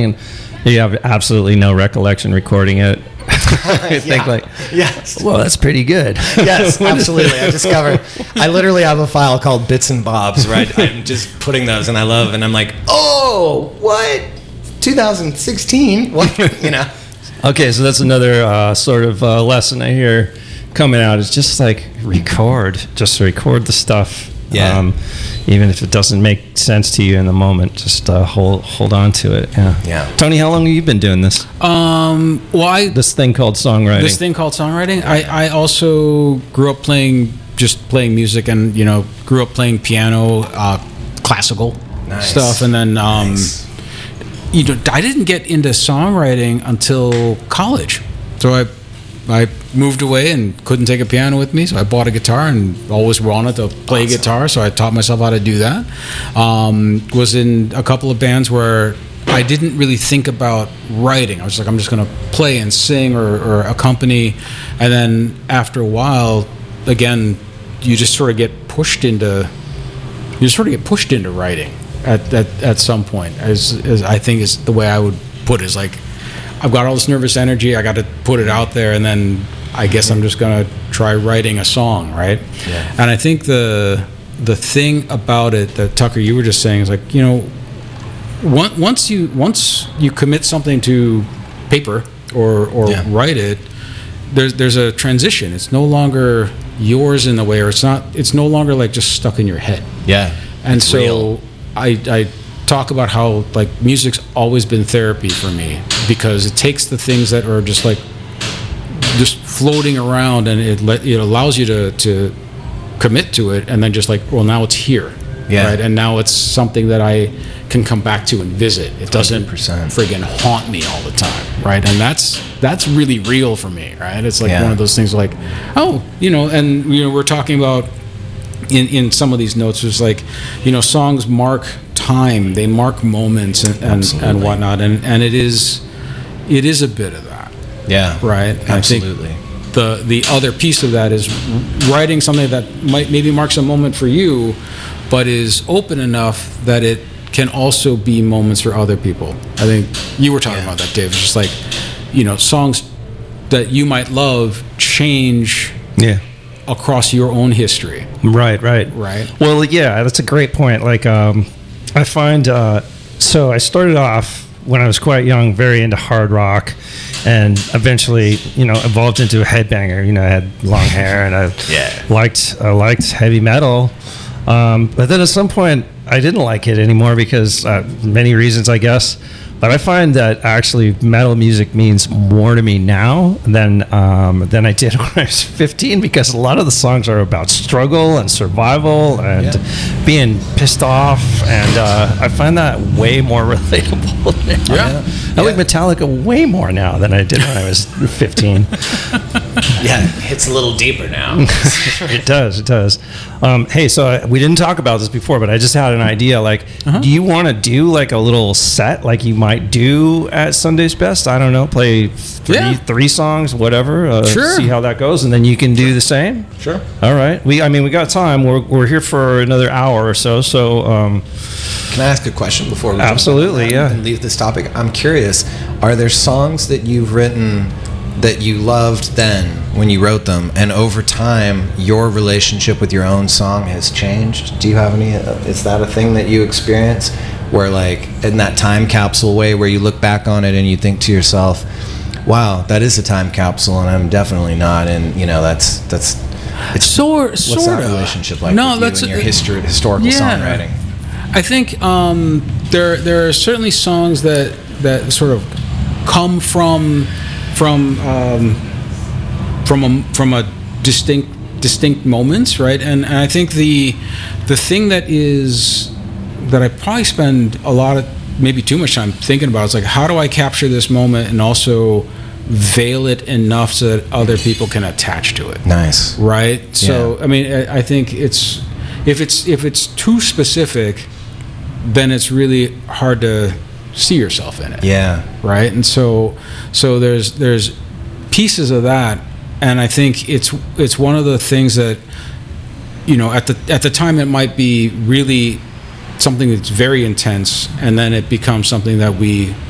and you have absolutely no recollection recording it. You think yes. Well, that's pretty good. Yes, absolutely. I literally have a file called Bits and Bobs, right? I'm just putting those, and I'm like, oh, what? 2016? What? Okay, so that's another sort of lesson I hear coming out is just like record the stuff. Yeah. Even if it doesn't make sense to you in the moment, just hold on to it. Yeah. Tony, how long have you been doing this? This thing called songwriting. I also grew up playing music, and grew up playing piano, classical stuff, and then I didn't get into songwriting until college. So I moved away and couldn't take a piano with me, so I bought a guitar and always wanted to play guitar, so I taught myself how to do that. Was in a couple of bands where I didn't really think about writing. I was like, I'm just going to play and sing or accompany, and then after a while, again, you just sort of get pushed into writing at some point. As I think is the way I would put it, is like, I've got all this nervous energy, I got to put it out there, and then I guess I'm just going to try writing a song, right? Yeah. And I think the thing about it that, Tucker, you were just saying is like, once you commit something to paper or write it, there's a transition. It's no longer yours in the way, or it's no longer like just stuck in your head. Yeah. And so real. I talk about how like music's always been therapy for me, because it takes the things that are just floating around, and it allows you to commit to it, and then just like, well, now it's here, right? And now it's something that I can come back to and visit. It doesn't 100%. Friggin' haunt me all the time, right? And that's really real for me, right? It's like one of those things like, we're talking about in some of these notes, there's like, songs mark time, they mark moments and whatnot, and it is a bit of that. Yeah. Right? Absolutely. I think the other piece of that is writing something that maybe marks a moment for you, but is open enough that it can also be moments for other people. I think you were talking about that, Dave. It's just like, songs that you might love change across your own history. Right. Well, yeah, that's a great point. Like, I find, so I started off when I was quite young, very into hard rock, and eventually, evolved into a headbanger. I had long hair, and I liked heavy metal. But then at some point, I didn't like it anymore because many reasons, I guess. But I find that actually metal music means more to me now than I did when I was 15, because a lot of the songs are about struggle and survival and being pissed off, and I find that way more relatable now. I like Metallica way more now than I did when I was 15. Yeah, it hits a little deeper now. It does. Hey, so we didn't talk about this before, but I just had an idea. Like, do you want to do like a little set like you might do at Sunday's Best? I don't know, play three songs, whatever. Sure. See how that goes, and then you can do the same. Sure. All right. We got time. We're here for another hour or so. So, can I ask a question before we absolutely, and leave this topic? I'm curious. Are there songs that you've written that you loved then when you wrote them, and over time your relationship with your own song has changed? Do you have any? Is that a thing that you experience, where like in that time capsule way, where you look back on it and you think to yourself, wow, that is a time capsule, and I'm definitely not, and that's it's what's that relationship like with you and your historical songwriting? I think there are certainly songs that sort of come from a distinct moments, right? And I think the thing that I probably spend a lot of, maybe too much time thinking about, is like, how do I capture this moment and also veil it enough so that other people can attach to it? Nice. Right? So I mean, I think if it's too specific, then it's really hard to see yourself in it. Yeah. Right? And so there's pieces of that, and I think it's one of the things that, at the time it might be really something that's very intense, and then it becomes something that we